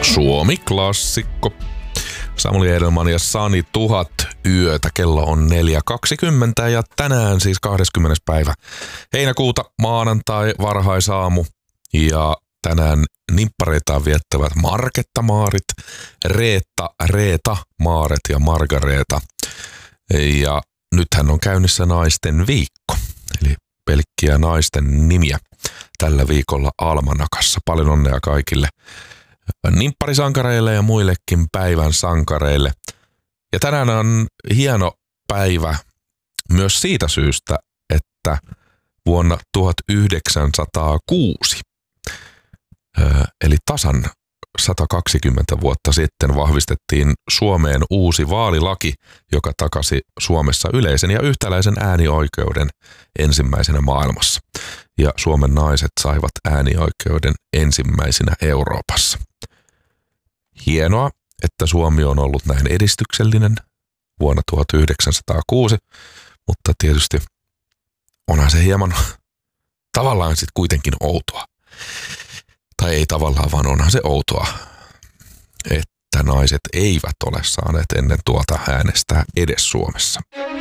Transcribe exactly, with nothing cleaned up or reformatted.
Suomi-klassikko. Samuli Edelman ja Sani Tuhat yötä. Kello on neljä kaksikymmentä ja tänään siis kahdeskymmenes päivä heinäkuuta, maanantai, varhaisaamu. Ja tänään nimppareitaan viettävät Marketta-Maarit, Reetta, Reeta, Maaret ja Margareeta. Ja nythän on käynnissä naisten viikko, eli pelkkiä naisten nimiä tällä viikolla Almanakassa. Paljon onnea kaikille nimpparisankareille ja muillekin päivän sankareille. Ja tänään on hieno päivä myös siitä syystä, että vuonna tuhatyhdeksänsataakuusi, eli tasan sata kaksikymmentä vuotta sitten, vahvistettiin Suomeen uusi vaalilaki, joka takasi Suomessa yleisen ja yhtäläisen äänioikeuden ensimmäisenä maailmassa. Ja Suomen naiset saivat äänioikeuden ensimmäisenä Euroopassa. Hienoa, että Suomi on ollut näin edistyksellinen vuonna tuhatyhdeksänsataakuusi, mutta tietysti onhan se hieman tavallaan sitten kuitenkin outoa. Tai ei tavallaan, vaan onhan se outoa, että naiset eivät ole saaneet ennen tuota äänestää edes Suomessa.